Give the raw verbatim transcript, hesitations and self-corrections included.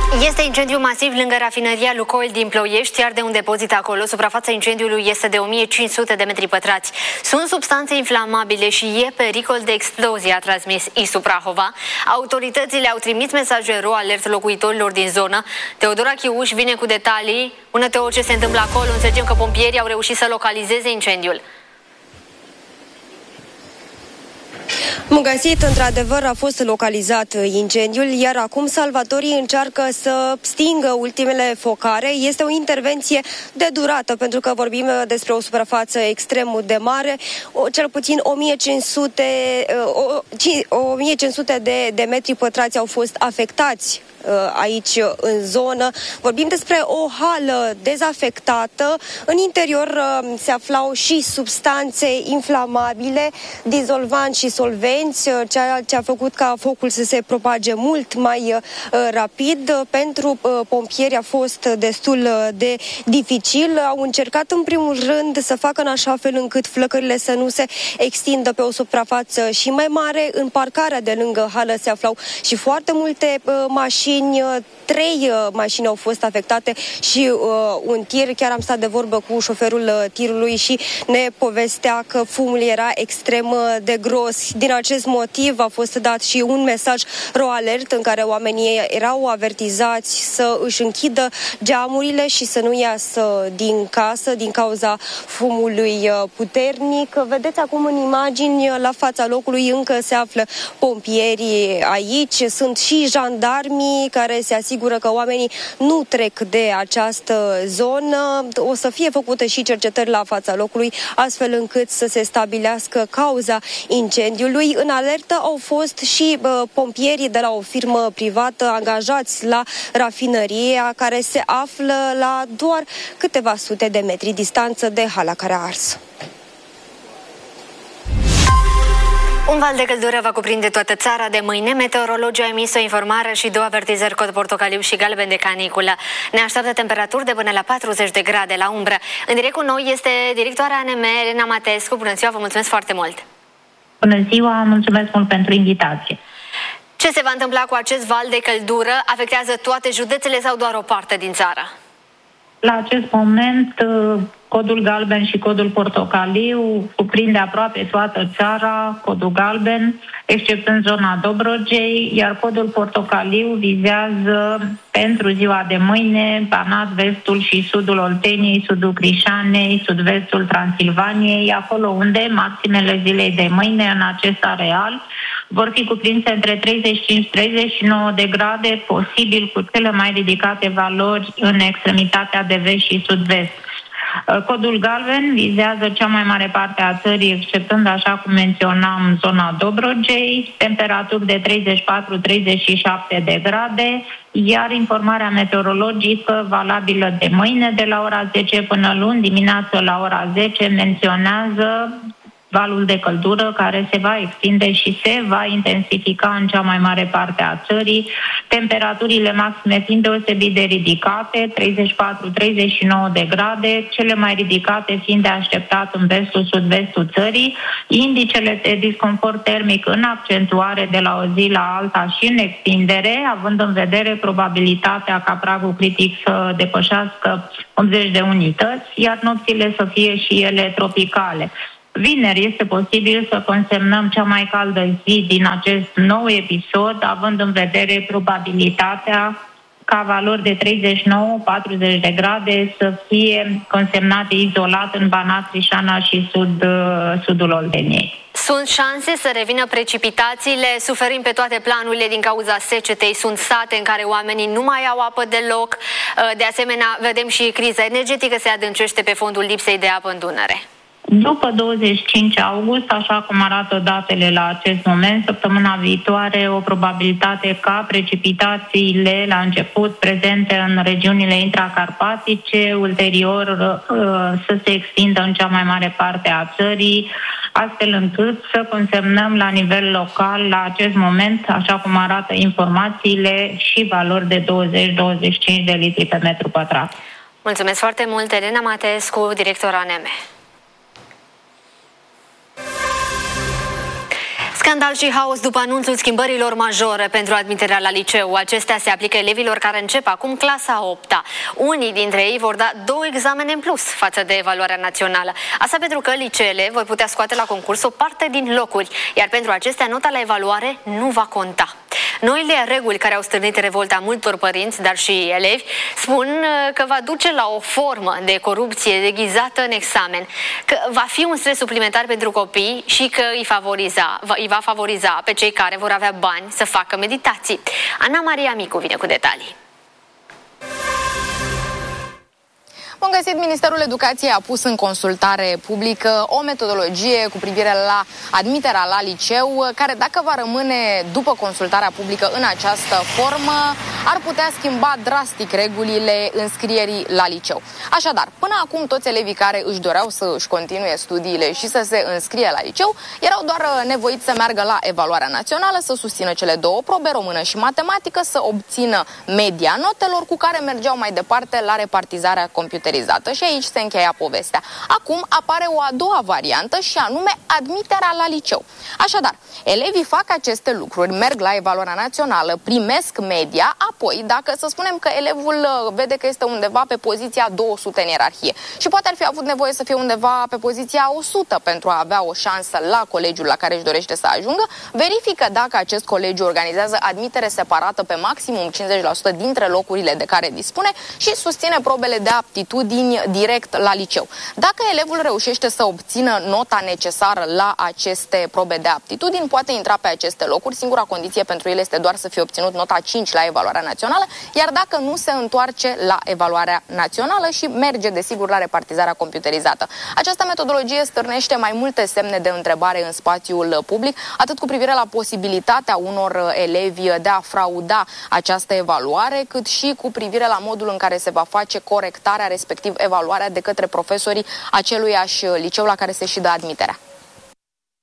Este incendiu masiv lângă rafinăria Lukoil din Ploiești, iar de un depozit acolo, suprafața incendiului este de o mie cinci sute de metri pătrați. Sunt substanțe inflamabile și e pericol de explozie, a transmis I S U Prahova. Autoritățile au trimis mesaje ro alert locuitorilor din zonă. Teodora Chiuș vine cu detalii. Bună, Teo, ce se întâmplă acolo? Înțelegem că pompierii au reușit să localizeze incendiul. Mugasit, într-adevăr, a fost localizat incendiul, iar acum salvatorii încearcă să stingă ultimele focare. Este o intervenție de durată, pentru că vorbim despre o suprafață extrem de mare. O, cel puțin o mie cinci sute, o, o mie cinci sute de, de metri pătrați au fost afectați aici în zonă. Vorbim despre o hală dezafectată. În interior se aflau și substanțe inflamabile, dizolvanți și solvenți, ceea ce a făcut ca focul să se propage mult mai rapid. Pentru pompieri a fost destul de dificil. Au încercat în primul rând să facă în așa fel încât flăcările să nu se extindă pe o suprafață și mai mare. În parcarea de lângă hală se aflau și foarte multe mașini. Trei uh, mașini au fost afectate și uh, un tir. Chiar am stat de vorbă cu șoferul uh, tirului și ne povestea că fumul era extrem uh, de gros. Din acest motiv a fost dat și un mesaj ro alert în care oamenii erau avertizați să își închidă geamurile și să nu iasă din casă din cauza fumului uh, puternic. Vedeți acum în imagini, la fața locului încă se află pompierii aici. Sunt și jandarmii care se asigură că oamenii nu trec de această zonă. O să fie făcute și cercetări la fața locului, astfel încât să se stabilească cauza incendiului. În alertă au fost și uh, pompierii de la o firmă privată angajați la rafinărie, care se află la doar câteva sute de metri distanță de hala care a ars. Un val de căldură va cuprinde toată țara de mâine. Meteorologii au emis o informare și două avertizări, cod portocaliu și galben de caniculă. Ne așteaptă temperaturi de până la patruzeci de grade la umbră. În direct cu noi este directoarea A N M, Elena Matescu. Bună ziua, vă mulțumesc foarte mult! Bună ziua, mulțumesc mult pentru invitație! Ce se va întâmpla cu acest val de căldură? Afectează toate județele sau doar o parte din țară? La acest moment, codul galben și codul portocaliu cuprinde aproape toată țara, codul galben, exceptând zona Dobrogei, iar codul portocaliu vizează pentru ziua de mâine Banat, vestul și sudul Olteniei, sudul Crișanei, sud-vestul Transilvaniei, acolo unde maximele zilei de mâine în acest areal vor fi cuprinse între treizeci și cinci - treizeci și nouă de grade, posibil cu cele mai ridicate valori în extremitatea de vest și sud-vest. Codul galben vizează cea mai mare parte a țării, exceptând, așa cum menționam, zona Dobrogei, temperaturi de treizeci și patru - treizeci și șapte de grade, iar informarea meteorologică valabilă de mâine de la ora zece până luni dimineață la ora zece menționează valul de căldură care se va extinde și se va intensifica în cea mai mare parte a țării, temperaturile maxime fiind deosebit de ridicate, treizeci și patru - treizeci și nouă de grade, cele mai ridicate fiind de așteptat în vestul, sud-vestul țării, indicele de disconfort termic în accentuare de la o zi la alta și în extindere, având în vedere probabilitatea ca pragul critic să depășească optzeci de unități, iar nopțile să fie și ele tropicale. Vineri este posibil să consemnăm cea mai caldă zi din acest nou episod, având în vedere probabilitatea ca valori de treizeci și nouă - patruzeci de grade să fie consemnate izolat în Banat, Crișana și sud, sudul Olteniei. Sunt șanse să revină precipitațiile? Suferim pe toate planurile din cauza secetei. Sunt sate în care oamenii nu mai au apă deloc. De asemenea, vedem și criza energetică se adâncește pe fondul lipsei de apă în Dunăre. După douăzeci și cinci august, așa cum arată datele la acest moment, săptămâna viitoare o probabilitate ca precipitațiile la început prezente în regiunile intracarpatice, ulterior să se extindă în cea mai mare parte a țării, astfel încât să consemnăm la nivel local la acest moment, așa cum arată informațiile, și valori de douăzeci - douăzeci și cinci de litri pe metru pătrat. Mulțumesc foarte mult, Elena Matescu, director A N M. Scandal și haos după anunțul schimbărilor majore pentru admiterea la liceu. Acestea se aplică elevilor care încep acum clasa a opta. Unii dintre ei vor da două examene în plus față de evaluarea națională. Asta pentru că liceele vor putea scoate la concurs o parte din locuri, iar pentru acestea nota la evaluare nu va conta. Noile reguli care au stârnit revolta multor părinți, dar și elevi, spun că va duce la o formă de corupție deghizată în examen, că va fi un stres suplimentar pentru copii și că îi, favoriza, îi va favoriza pe cei care vor avea bani să facă meditații. Ana Maria Micu vine cu detalii. Bun găsit! Ministerul Educației a pus în consultare publică o metodologie cu privire la admiterea la liceu, care, dacă va rămâne după consultarea publică în această formă, ar putea schimba drastic regulile înscrierii la liceu. Așadar, până acum toți elevii care își doreau să își continue studiile și să se înscrie la liceu erau doar nevoiți să meargă la evaluarea națională, să susțină cele două probe, română și matematică, să obțină media notelor cu care mergeau mai departe la repartizarea computerizată. Și aici se încheia povestea. Acum apare o a doua variantă și anume admiterea la liceu. Așadar, elevii fac aceste lucruri, merg la evaluarea națională, primesc media, apoi, dacă să spunem că elevul vede că este undeva pe poziția două sute în ierarhie și poate ar fi avut nevoie să fie undeva pe poziția o sută pentru a avea o șansă la colegiul la care își dorește să ajungă, verifică dacă acest colegiu organizează admitere separată pe maximum cincizeci la sută dintre locurile de care dispune și susține probele de aptitudini direct la liceu. Dacă elevul reușește să obțină nota necesară la aceste probe de aptitudini, poate intra pe aceste locuri. Singura condiție pentru el este doar să fie obținut nota cinci la evaluarea națională, iar dacă nu, se întoarce la evaluarea națională și merge, desigur, la repartizarea computerizată. Această metodologie stârnește mai multe semne de întrebare în spațiul public, atât cu privire la posibilitatea unor elevi de a frauda această evaluare, cât și cu privire la modul în care se va face corectarea, respectiv evaluarea de către profesorii aceluiași liceu la care se și dă admiterea.